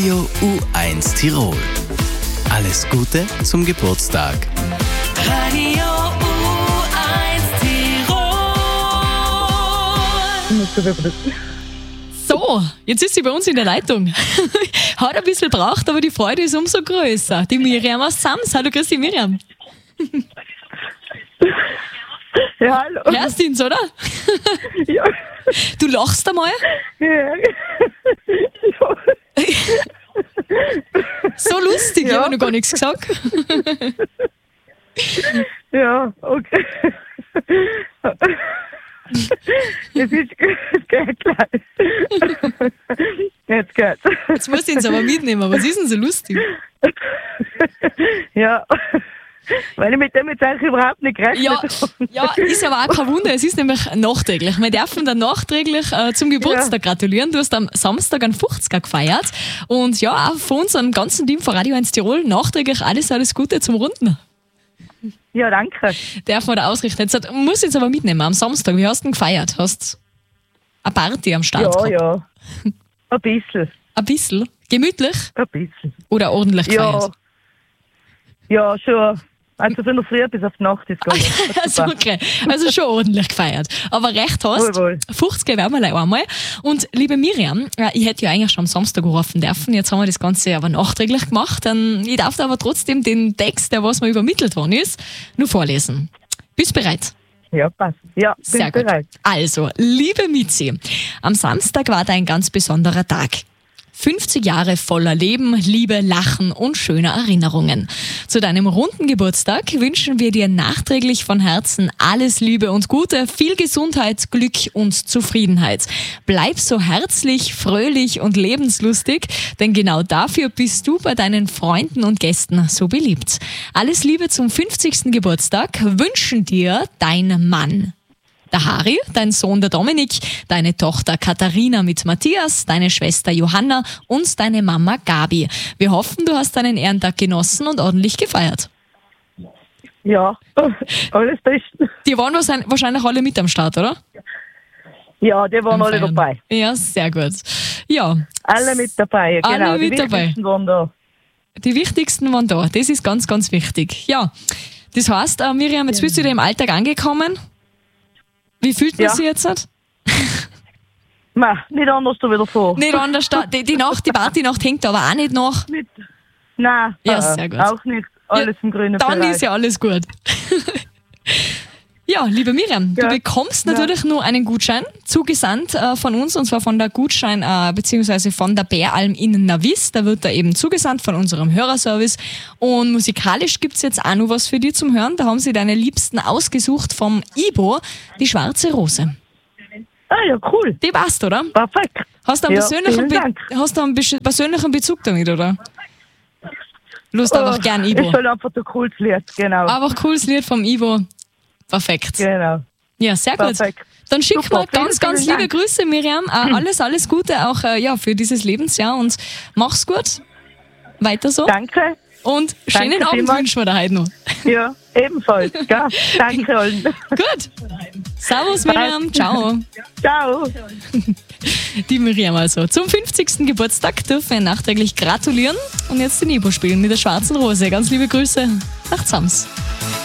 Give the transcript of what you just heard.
Radio U1 Tirol. Alles Gute zum Geburtstag. Radio U1 Tirol. So, jetzt ist sie bei uns in der Leitung. Hat ein bisschen gebraucht, aber die Freude ist umso größer. Die Miriam aus Sams. Hallo, grüß dich, Miriam. Ja, hallo. Hörst du uns, oder? Ja. Du lachst einmal? Ja. So lustig, ich Ja. habe noch gar nichts gesagt. Ja, okay. Es geht gleich. Jetzt geht's. Jetzt musst du ihn aber mitnehmen. Was ist denn so lustig? Ja, weil ich mit dem jetzt eigentlich überhaupt nicht gerechnet Ja, habe. ja, ist aber auch kein Wunder. Es ist nämlich nachträglich. Wir dürfen dann nachträglich zum Geburtstag gratulieren. Du hast am Samstag einen 50er gefeiert. Und ja, auch von unserem ganzen Team von Radio 1 Tirol nachträglich alles Gute zum Runden. Ja, danke. Darf man da ausrichten. Jetzt muss jetzt aber mitnehmen am Samstag. Wie hast du denn gefeiert? Hast eine Party am Start Ja, gehabt? ja. Ein bisschen. Ein bisschen? Gemütlich? Ein bisschen. Oder ordentlich gefeiert? Ja, schon. Also von der Früh bis auf die Nacht ist gegangen. Also, okay. Also schon ordentlich gefeiert. Aber recht hast, Wohl. 50 werden wir gleich einmal. Und liebe Miriam, ich hätte ja eigentlich schon am Samstag rufen dürfen. Jetzt haben wir das Ganze aber nachträglich gemacht. Ich darf da aber trotzdem den Text, der was mir übermittelt worden ist, nur vorlesen. Bist du bereit? Ja, passt. Ja, bin Sehr gut. bereit. Also, liebe Mitzi, am Samstag war da ein ganz besonderer Tag. 50 Jahre voller Leben, Liebe, Lachen und schöner Erinnerungen. Zu deinem runden Geburtstag wünschen wir dir nachträglich von Herzen alles Liebe und Gute, viel Gesundheit, Glück und Zufriedenheit. Bleib so herzlich, fröhlich und lebenslustig, denn genau dafür bist du bei deinen Freunden und Gästen so beliebt. Alles Liebe zum 50. Geburtstag wünschen dir dein Mann. Der Harry, dein Sohn der Dominik, deine Tochter Katharina mit Matthias, deine Schwester Johanna und deine Mama Gabi. Wir hoffen, du hast deinen Ehrentag genossen und ordentlich gefeiert. Ja, alles Beste. Die waren wahrscheinlich alle mit am Start, oder? Ja, die waren Beim alle Feiern. dabei. Ja, sehr gut. Ja, Alle mit dabei, Alle genau. mit die dabei. Wichtigsten waren da. die wichtigsten waren da. Das ist ganz, ganz wichtig. Ja, das heißt, Miriam, jetzt bist du wieder im Alltag angekommen. Wie fühlt man Ja. sich jetzt? Nicht anders da wieder vor. Nicht anders. Die Partynacht hängt aber auch nicht nach. Nicht. Nein, Ja, sehr gut. auch nicht. Alles im grünen Dann Bereich. ist ja alles gut. Ja, liebe Miriam, du Ja. bekommst natürlich nur einen Gutschein zugesandt von uns, und zwar von der Gutschein beziehungsweise von der Bäralm in Navis. Da wird er eben zugesandt von unserem Hörerservice. Und musikalisch gibt's jetzt auch noch was für dich zum Hören. Da haben sie deine Liebsten ausgesucht vom Ibo, die Schwarze Rose. Ah ja, cool. Die passt, oder? Perfekt. Hast du einen, Ja, persönlichen, vielen Dank. hast du einen persönlichen Bezug damit, oder? Lust einfach gern Ibo. Ist halt einfach ein cooles Lied, genau. Einfach cooles Lied vom Ibo. Perfekt. Genau. Ja, sehr gut. Perfekt. Dann schick Super, mal ganz, vielen, ganz vielen liebe Dank. Grüße, Miriam. Alles Gute auch für dieses Lebensjahr und mach's gut. Weiter so. Danke. Und schönen Danke Abend vielmals. wünschen wir dir heute noch. Ja, ebenfalls. Gell? Danke allen. Gut. Servus, Miriam. Ciao. Ciao. Die Miriam also. Zum 50. Geburtstag dürfen wir nachträglich gratulieren und jetzt den Ibo spielen mit der Schwarzen Rose. Ganz liebe Grüße nach Zams.